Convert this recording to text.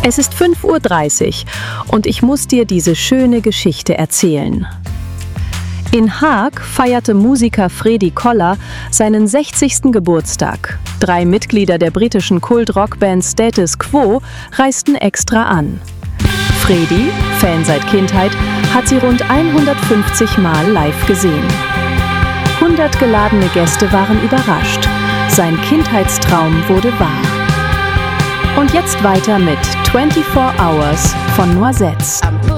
Es ist 5:30 Uhr und ich muss dir diese schöne Geschichte erzählen. In Haag feierte Musiker Freddie Koller seinen 60. Geburtstag. 3 Mitglieder der britischen Kult-Rockband Status Quo reisten extra an. Freddie, Fan seit Kindheit, hat sie rund 150 Mal live gesehen. 100 geladene Gäste waren überrascht. Sein Kindheitstraum wurde wahr. Und jetzt weiter mit 24 Hours von Noisettes.